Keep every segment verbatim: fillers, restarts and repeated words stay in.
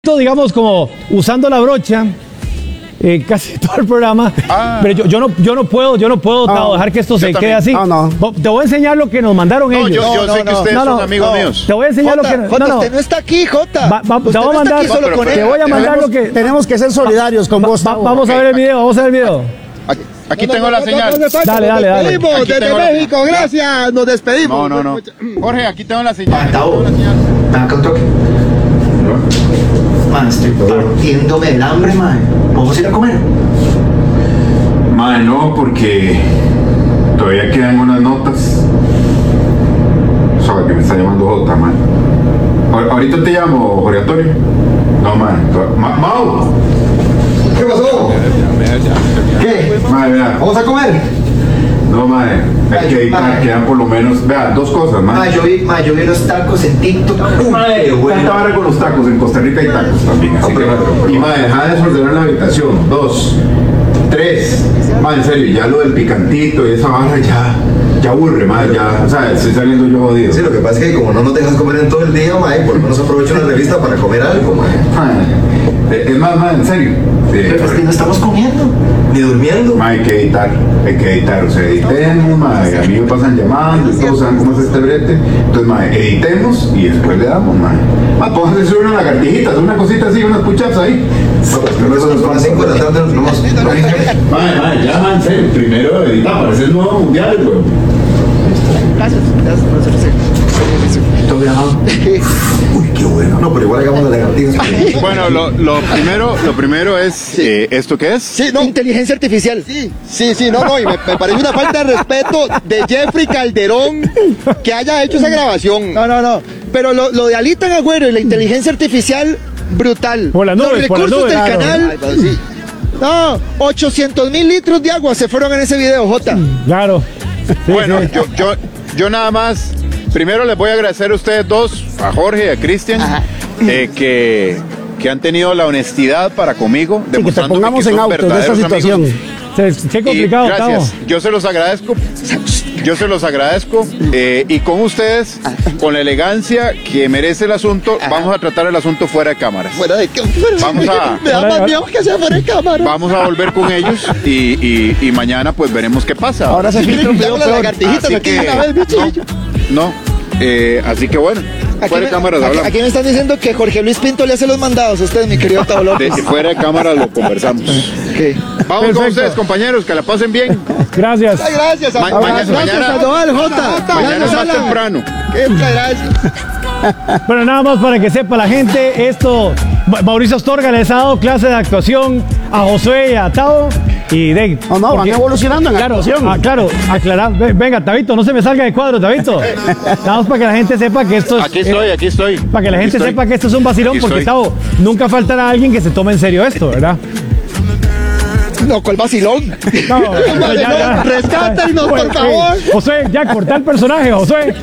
Digamos como usando la brocha eh, casi todo el programa, ah. pero yo, yo no yo no puedo yo no puedo ah. Tao, dejar que esto se también. quede así. Ah, no. Te voy a enseñar lo que nos mandaron no, ellos. Yo, yo no, sé no, que ustedes no, son no, amigos no. míos. Te voy a enseñar Jota, lo que Jota, no, no. usted no está aquí, Jota. Va, va, usted te voy a no mandar, está aquí solo con te él. voy a mandar tenemos, lo que tenemos que ser solidarios con vos. Va, vamos a ver el video, vamos a ver el video. Aquí, aquí tengo la señal. Dale, dale, dale. Desde México, gracias. Nos despedimos. No, no, no. Jorge, aquí tengo la señal. Tao, ven acá un toque. Man, estoy partiéndome del hambre, man. ¿Podemos ir a comer? Mae, no, porque todavía quedan unas notas. Sabe que me está llamando Jota, man. Ahorita te llamo, Jorge Antonio. No, man. Ma Mau. ¿Qué pasó? ¿Qué? Mae, vea. ¿Vamos a comer? No, mae. Es que ahí quedan por lo menos, vea, dos cosas, mae. Ma, yo vi, ma, yo vi los tacos en TikTok. Mae, tanta vara con los tacos. En Costa Rica hay tacos también. Así que, y mae, deja de desordenar la habitación. Dos. Tres. Mae, en serio, ya lo del picantito y esa vara ya, ya aburre, mae, ya, o sea, estoy saliendo yo jodido. Sí, lo que pasa es que como no nos dejas comer en todo el día, mae, por lo menos aprovecho una revista para comer algo, mae. Mae, es más, mae, en serio. Pero es que no estamos comiendo. Ni durmiendo. Mae, hay que editar, hay que editar, o sea, editemos, mae, a mí me pasan llamando y todos saben cómo es este brete. Entonces, mae, editemos y después le damos, mae. Mae, pónganse subir unas lagartijitas, una cosita así, unas push-ups ahí. Pero eso nos van a cinco de la tarde, nos vamos. Mae, mae, ya, mae, en serio, primero editamos, parece el nuevo mundial, güey. Gracias, gracias por hacer Estoy viajando. Uy, qué bueno. No, pero igual hagamos las lagartijas. Bueno, lo, lo primero, lo primero es eh, ¿esto qué es? Sí, no. Inteligencia artificial. Sí, sí, sí, no, no, y me, me parece una falta de respeto de Jeffrey Calderón que haya hecho esa grabación. No, no, no. Pero lo, lo de Alita Agüero y la inteligencia artificial, brutal. Por las nubes, Los por las recursos nubes, del claro. canal. Ay, sí. No, ochocientos mil litros de agua se fueron en ese video, Jota. Claro. Sí, Bueno, sí. yo, yo, yo nada más, primero les voy a agradecer a ustedes dos, a Jorge y a Cristian, eh, que, que han tenido la honestidad para conmigo, sí, que te pongamos en auto de esta situación. Sí, qué complicado, y gracias, Tao. yo se los agradezco, yo se los agradezco, eh, y con ustedes, con la elegancia que merece el asunto, vamos a tratar el asunto fuera de cámaras. Fuera de cámaras. Vamos a- Me da más miedo que sea fuera de cámara. Vamos a volver con ellos y, y, y mañana pues veremos qué pasa. Ahora se filtra un video las peor. lagartijitas Así aquí que, una vez, bichillo. no, eh, así que bueno, Aquí fuera me, de cámaras aquí, hablamos. aquí me están diciendo que Jorge Luis Pinto le hace los mandados a usted, mi querido Tao De- López. fuera de cámara lo conversamos. Okay. Vamos con Perfecto. ustedes, compañeros, que la pasen bien. Gracias. Ay, gracias, Ma- a, mañana- gracias mañana- a Doval, Jota. Mañana Gracias, más Alan. temprano. Qué gracias. Bueno, nada más para que sepa la gente, esto, Ma- Mauricio Astorga les ha dado clase de actuación a Josué y a Tao y de, Oh, No, no, van porque- evolucionando en Claro, actuación. ah, claro, aclarar. Ve- Venga, Tabito, no se me salga de cuadro, Tabito. Nada más para que la gente sepa que esto es. Aquí estoy, aquí estoy. Para que la Aquí gente estoy. sepa que esto es un vacilón, Aquí porque estoy. Tao, nunca faltará alguien que se tome en serio esto, ¿verdad? No, ¿cuál vacilón? No, ya, ya. Rescátenos, Bueno, por favor. eh, Josué, ya corta el personaje, Josué.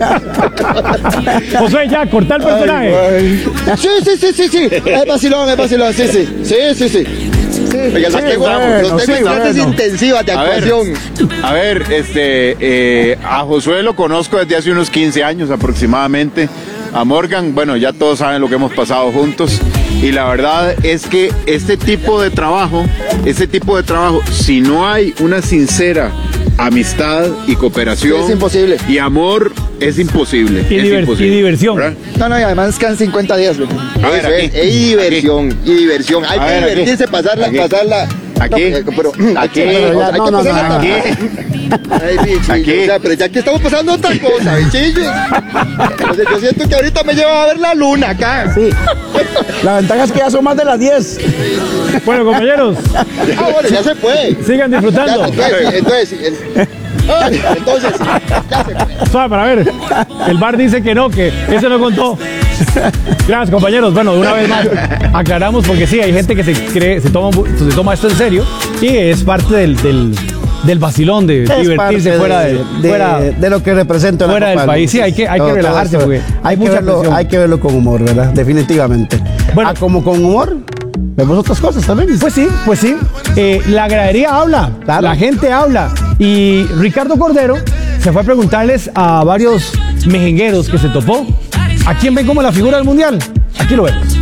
Josué, ya corta el personaje. Sí, sí, sí, sí, sí. Es vacilón, es vacilón, sí, sí. Sí, sí, sí. Oiga, los Sí, tengo, bueno, los tengo sí, en clases bueno. intensivas de A ver, actuación. a ver, este, eh, a Josué lo conozco desde hace unos quince años aproximadamente. A Morgan, bueno, ya todos saben lo que hemos pasado juntos. Y la verdad es que este tipo de trabajo, este tipo de trabajo, si no hay una sincera amistad y cooperación Sí, es imposible. y amor, es imposible. Y es diver- imposible, y diversión. ¿verdad? No, no, y además quedan cincuenta días, loco. A ver, Eso aquí. es, es diversión, y diversión. Hay A que ver, aquí. divertirse, pasarla, Aquí. pasarla. Aquí. No, pero, Aquí. pero ya, No, hay no, que no, pasarla. Aquí. Ay, bichillo, Aquí. o sea, pero ya que estamos pasando otra cosa, bichillo. Entonces, yo siento que ahorita me lleva a ver la luna acá. Sí. La ventaja es que ya son más de las diez. Bueno, compañeros, Ah, bueno, ya se puede. sigan Ya, disfrutando. entonces, entonces, el- Ay, entonces, ya se puede. Suave, para ver. El bar dice que no, que eso no contó. Gracias, compañeros. Bueno, de una vez más aclaramos porque sí, hay gente que se cree, se toma, se toma esto en serio y es parte del, del, del vacilón de Es divertirse parte fuera de, de, fuera, de lo que representa la fuera del Copa país. Sí, hay que, hay que Todo- todo relajarse esto. porque hay, que mucha verlo, presión. hay que verlo con humor, ¿verdad? Definitivamente. Bueno. Ah, como con humor, vemos otras cosas también. Pues sí, pues sí. Eh, la gradería habla, Claro. la gente habla. Y Ricardo Cordero se fue a preguntarles a varios mejengueros que se topó a quién ven como la figura del mundial. Aquí lo vemos.